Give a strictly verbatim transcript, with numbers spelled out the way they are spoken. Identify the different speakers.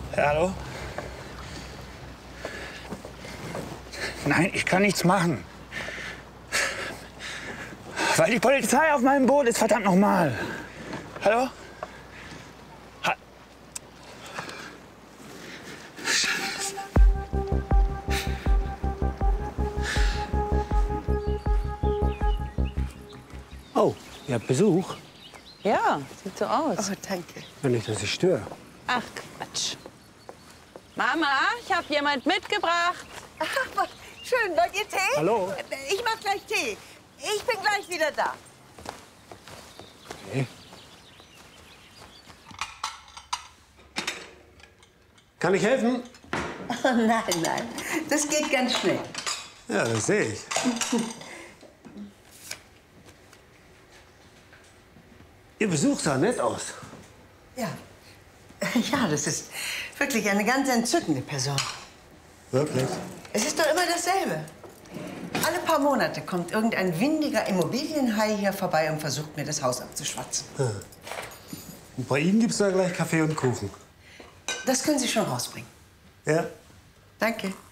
Speaker 1: Ja, hallo? Nein, ich kann nichts machen. Weil die Polizei auf meinem Boot ist, verdammt noch mal. Hallo? Ha
Speaker 2: Oh, ihr habt Besuch?
Speaker 3: Ja, sieht so aus.
Speaker 4: Oh, danke.
Speaker 2: Wenn nicht, dass ich störe.
Speaker 3: Ach, Quatsch. Mama, ich habe jemand mitgebracht.
Speaker 4: Ach, schön. Wollt ihr Tee?
Speaker 2: Hallo?
Speaker 4: Ich mach gleich Tee. Ich bin gleich wieder da.
Speaker 2: Okay. Kann ich helfen?
Speaker 4: Oh, nein, nein. Das geht ganz schnell.
Speaker 2: Ja, das sehe ich. Ihr Besuch sah nett aus.
Speaker 4: Ja. Ja, das ist wirklich eine ganz entzückende Person.
Speaker 2: Wirklich?
Speaker 4: Es ist doch immer dasselbe. Alle paar Monate kommt irgendein windiger Immobilienhai hier vorbei und versucht, mir das Haus abzuschwatzen.
Speaker 2: Ja. Und bei Ihnen gibt's da gleich Kaffee und Kuchen.
Speaker 4: Das können Sie schon rausbringen.
Speaker 2: Ja?
Speaker 4: Danke.